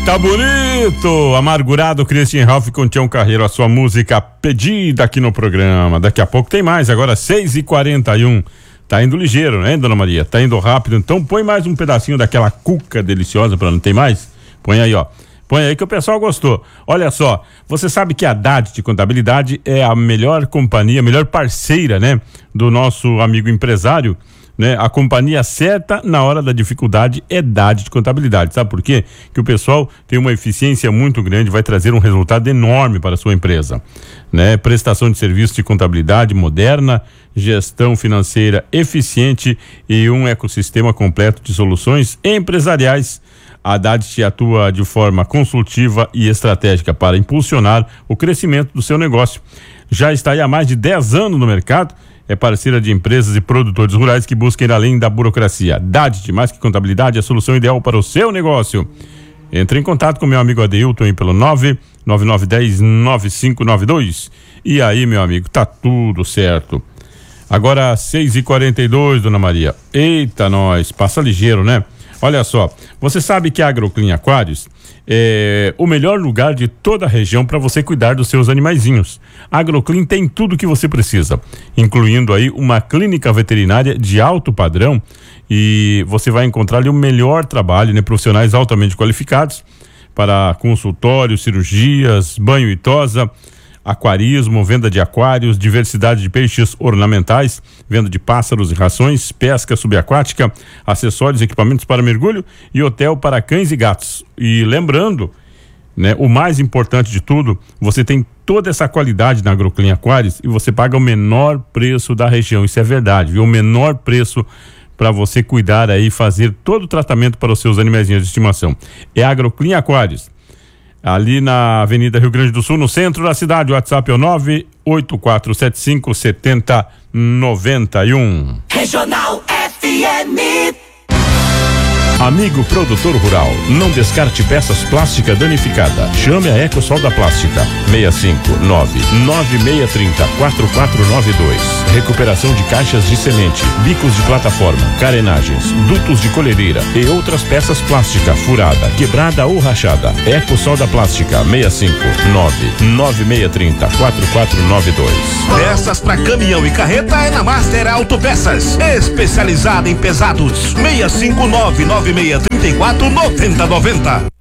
Tá bonito! Amargurado Christian Ralph com Tião Carreiro, a sua música pedida aqui no programa. Daqui a pouco tem mais, agora 6h41. Tá indo ligeiro, né, dona Maria? Tá indo rápido, então põe mais um pedacinho daquela cuca deliciosa pra não ter mais? Põe aí, ó. Põe aí que o pessoal gostou. Olha só, você sabe que a Haddad de Contabilidade é a melhor companhia, a melhor parceira, né, do nosso amigo empresário, né? A companhia certa na hora da dificuldade é Haddad de Contabilidade. Sabe por quê? Que o pessoal tem uma eficiência muito grande, vai trazer um resultado enorme para a sua empresa, né? Prestação de serviço de contabilidade moderna, gestão financeira eficiente e um ecossistema completo de soluções empresariais. A Haddad atua de forma consultiva e estratégica para impulsionar o crescimento do seu negócio. Já está aí há mais de 10 anos no mercado, é parceira de empresas e produtores rurais que buscam ir além da burocracia. Haddad, mais que contabilidade, é a solução ideal para o seu negócio. Entre em contato com meu amigo Adeilton aí pelo 99910-9592. E aí, meu amigo, tá tudo certo. Agora 6h42, dona Maria. Eita, nós, passa ligeiro, né? Olha só, você sabe que a Agroclean Aquários é o melhor lugar de toda a região para você cuidar dos seus animaizinhos. A Agroclean tem tudo o que você precisa, incluindo aí uma clínica veterinária de alto padrão, e você vai encontrar ali o melhor trabalho, né? Profissionais altamente qualificados para consultório, cirurgias, banho e tosa, aquarismo, venda de aquários, diversidade de peixes ornamentais, venda de pássaros e rações, pesca subaquática, acessórios e equipamentos para mergulho e hotel para cães e gatos. E lembrando, né, o mais importante de tudo, você tem toda essa qualidade na Agroclean Aquários e você paga o menor preço da região. Isso é verdade, viu? O menor preço para você cuidar aí, fazer todo o tratamento para os seus animaizinhos de estimação. É a Agroclean Aquários. Ali na Avenida Rio Grande do Sul, no centro da cidade. O WhatsApp é o 984757091. Regional FM. Amigo produtor rural, não descarte peças plásticas danificadas. Chame a Ecosol da Plástica. 659-9630-4492. Recuperação de caixas de semente, bicos de plataforma, carenagens, dutos de colhedeira e outras peças plásticas furada, quebrada ou rachada. Ecosol da Plástica. 659-9630-4492. Peças para caminhão e carreta é na Master Autopeças, especializada em pesados. 659-9634-9090.